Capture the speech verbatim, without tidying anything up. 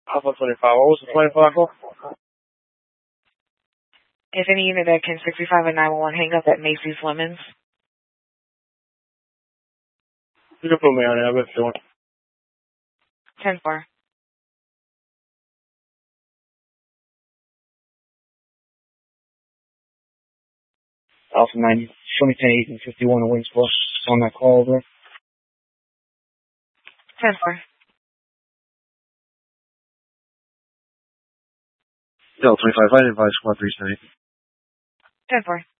Alpha twenty-five. What was the twenty-five for? If any unit at Ken sixty-five and nine one one, hang up at Macy's Lemons. You can put me on there if you want. ten four. Alpha ninety, twenty ten eight and fifty-one in Waynesboro. On that call over. ten four. Delta twenty-five, I advise squad three seventy. ten four.